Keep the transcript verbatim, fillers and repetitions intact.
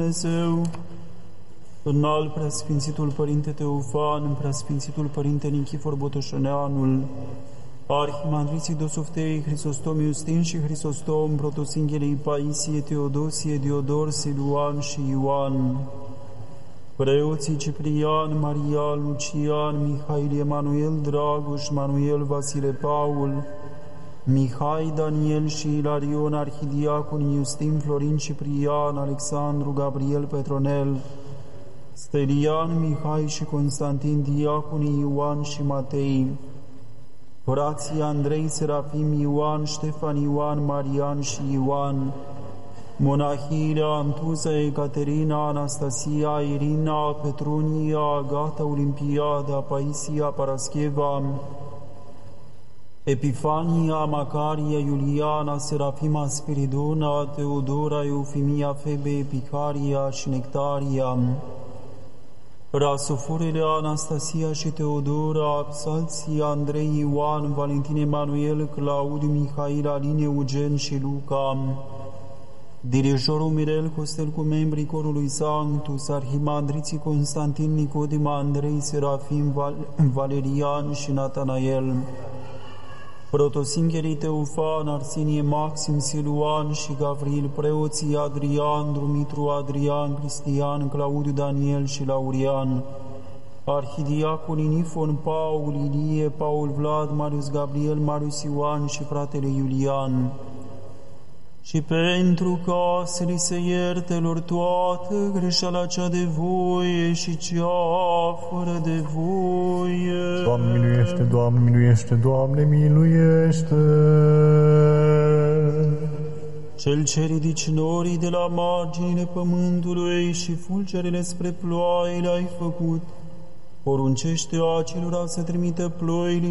Dumnezeu, înalt preasfințitul Părinte Teofan, preasfințitul Părinte Nichifor Botoșăneanul, Arhimandriții Dosoftei, Hristostom Iustin și Hristostom, Protosinghelei Paisie, Teodosie, Diodor, Siluan și Ioan, preoții Ciprian, Marian, Lucian, Mihail Emanuel, Dragoș, Manuel, Vasile, Paul, Mihai, Daniel și Ilarion, arhidiaconi Iustin, Florin, Ciprian, Alexandru, Gabriel, Petronel, Stelian, Mihai și Constantin, diaconii Ioan și Matei, frații Andrei, Serafim, Ioan, Ștefan, Ioan, Marian și Ioan, monahiile Antuza, Ecaterina, Anastasia, Irina, Petrunia, Agata, Olimpiada, Paisia, Parascheva, Epifania, Macaria, Iuliana, Serafima, Spiridona, Teodora, Eufimia, Febe, Epicaria și Nectaria, Rasoforele, Anastasia și Teodora, Psalții, Andrei, Ioan, Valentin, Emanuel, Claudiu, Mihail, Aline, Eugen și Luca, dirijorul Mirel Costel cu membrii corului Sanctus, arhimandriții Constantin, Nicodim, Andrei, Serafim, Val Valerian și Natanael, protosingherii Teofan, Arsinie, Maxim, Siluan și Gavril, preoții Adrian, Dumitru, Adrian, Cristian, Claudiu, Daniel și Laurian, arhidiaconii Nifon, Paul, Ilie, Paul, Vlad, Marius, Gabriel, Marius, Ioan și fratele Iulian, și pentru ca să li se ierte lor toată greșeala cea de voie și cea fără de voie. Doamne miluiește, Doamne miluiește, Doamne miluiește. Cel ce ridici norii de la marginile pământului și fulgerele spre ploaie le-ai făcut, poruncește acelora să trimită ploile